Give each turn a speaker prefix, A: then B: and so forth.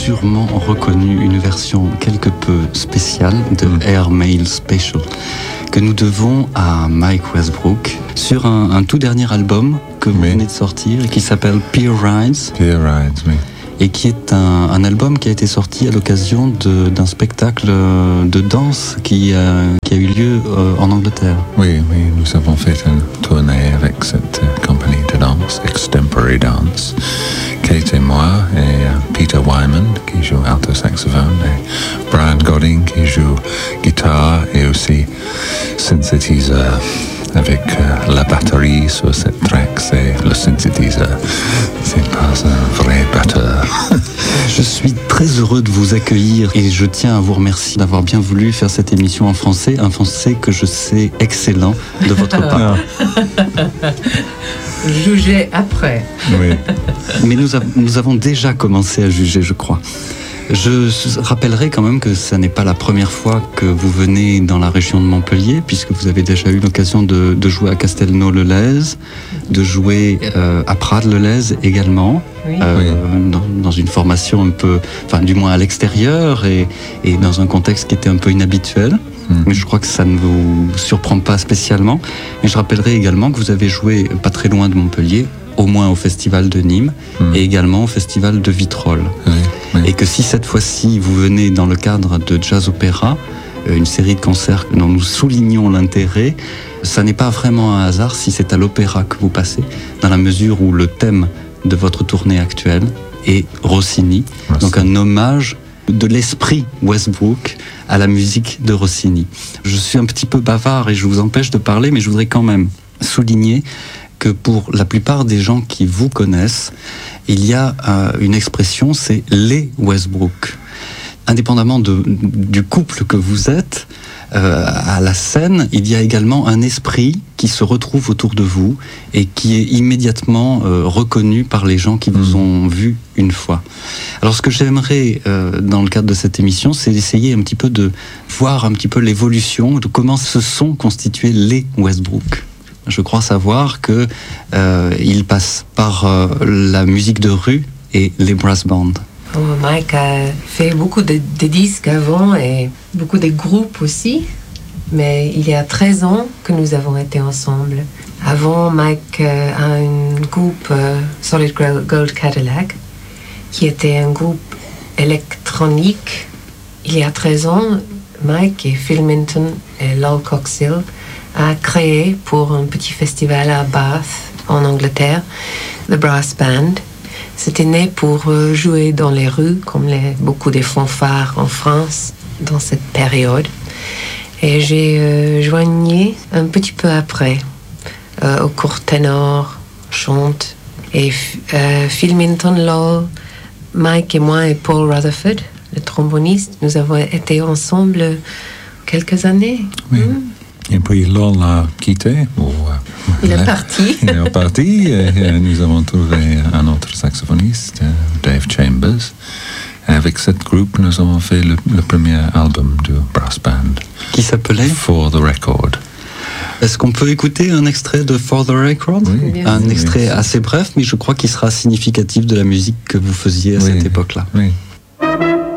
A: sûrement reconnu une version quelque peu spéciale de Air Mail Special que nous devons à Mike Westbrook sur un tout dernier album que vous venez de sortir et qui s'appelle Peer Rides.
B: Peer Rides, oui.
A: Et qui est un album qui a été sorti à l'occasion d'un spectacle de danse qui a eu lieu en Angleterre.
B: Oui, nous avons fait une tournée avec cette compagnie de danse, Extemporary Dance. Kate et moi, et Peter Wyman qui joue alto saxophone, et Brian Godding qui joue guitare et aussi synthétiseur. Avec la batterie sur cette track, c'est le synthétiseur. C'est pas un vrai batteur.
A: Je suis très heureux de vous accueillir et je tiens à vous remercier d'avoir bien voulu faire cette émission en français, un français que je sais excellent de votre part.
C: Juger après.
B: Oui.
A: Mais nous avons déjà commencé à juger, je crois. Je rappellerai quand même que ça n'est pas la première fois que vous venez dans la région de Montpellier, puisque vous avez déjà eu l'occasion de jouer à Castelnau-le-Lez, de jouer à Prades-le-Lez également,
C: Oui.
A: dans une formation un peu, enfin du moins à l'extérieur et dans un contexte qui était un peu inhabituel. Mais je crois que ça ne vous surprend pas spécialement. Mais je rappellerai également que vous avez joué pas très loin de Montpellier, au moins au Festival de Nîmes et également au Festival de Vitrolles.
B: Oui.
A: Et que si cette fois-ci vous venez dans le cadre de Jazz Opéra, une série de concerts dont nous soulignons l'intérêt, ça n'est pas vraiment un hasard si c'est à l'opéra que vous passez, dans la mesure où le thème de votre tournée actuelle est Rossini. Donc un hommage de l'esprit Westbrook à la musique de Rossini. Je suis un petit peu bavard et je vous empêche de parler, mais je voudrais quand même souligner que pour la plupart des gens qui vous connaissent, il y a une expression, c'est les Westbrook. Indépendamment du couple que vous êtes, à la scène, il y a également un esprit qui se retrouve autour de vous et qui est immédiatement reconnu par les gens qui vous ont vu une fois. Alors ce que j'aimerais dans le cadre de cette émission, c'est d'essayer un petit peu de voir un petit peu l'évolution de comment se sont constitués les Westbrook. Je crois savoir que il passe par la musique de rue et les brass bands.
C: Oh, Mike a fait beaucoup de disques avant et beaucoup de groupes aussi. Mais il y a 13 ans que nous avons été ensemble. Avant, Mike a un groupe Solid Gold Cadillac qui était un groupe électronique. Il y a 13 ans, Mike et Phil Minton et Lol Coxhill a créé pour un petit festival à Bath, en Angleterre, The Brass Band. C'était né pour jouer dans les rues, comme beaucoup des fanfares en France dans cette période. Et j'ai joigné un petit peu après, au court ténor, chante. Et Phil Minton, Lol, Mike et moi et Paul Rutherford, le tromboniste, nous avons été ensemble quelques années.
B: Oui. Et puis Lol a quitté.
C: Il est parti.
B: Il est parti et nous avons trouvé un autre saxophoniste, Dave Chambers. Et avec ce groupe, nous avons fait le premier album du Brass Band.
A: Qui s'appelait
B: For the Record.
A: Est-ce qu'on peut écouter un extrait de For the Record ?
B: Oui.
A: Un extrait assez bref, mais je crois qu'il sera significatif de la musique que vous faisiez à cette époque-là.
B: Oui.